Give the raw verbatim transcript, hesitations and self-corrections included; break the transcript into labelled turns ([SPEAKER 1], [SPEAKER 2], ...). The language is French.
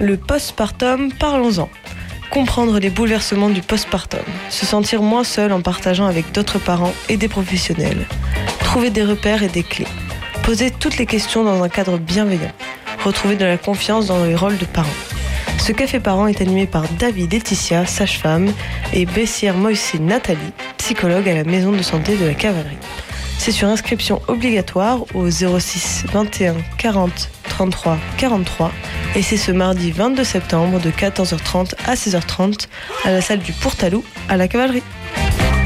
[SPEAKER 1] Le postpartum, parlons-en. Comprendre les bouleversements du postpartum. Se sentir moins seul en partageant avec d'autres parents et des professionnels. Trouver des repères et des clés. Poser toutes les questions dans un cadre bienveillant. Retrouver de la confiance dans les rôles de parents. Ce café parents est animé par David Laetitia, sage-femme, et Bessière Moïse Nathalie, psychologue à la maison de santé de la Cavalerie. C'est sur inscription obligatoire au zéro six vingt et un quarante trente-trois quarante-trois et c'est ce mardi vingt-deux septembre de quatorze heures trente à seize heures trente à la salle du Pourtalou à la Cavalerie.